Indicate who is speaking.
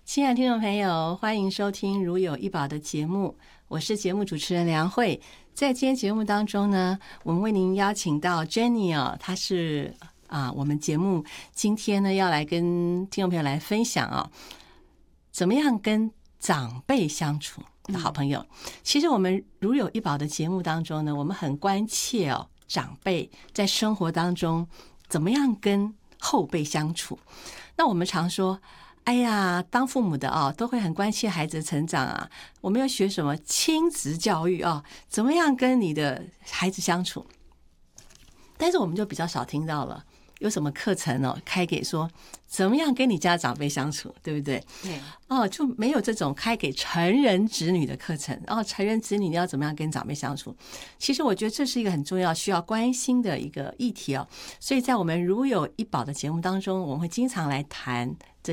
Speaker 1: 亲爱的听众朋友，欢迎收听《如有一宝》的节目，我是节目主持人梁慧。在今天节目当中呢，我们为您邀请到 Jenny 哦，她是我们节目今天呢要来跟听众朋友来分享怎么样跟长辈相处的好朋友。其实我们如有一宝的节目当中呢，我们很关切长辈在生活当中怎么样跟后辈相处。那我们常说，哎呀，当父母的都会很关切孩子的成长啊。我们要学什么亲子教育怎么样跟你的孩子相处？但是我们就比较少听到了有什么课程开给说怎么样跟你家长辈相处，对不对？
Speaker 2: 对
Speaker 1: 就没有这种开给成人子女的课程。成人子女你要怎么样跟长辈相处？其实我觉得这是一个很重要需要关心的一个议题所以在我们如有一宝的节目当中，我们会经常来谈这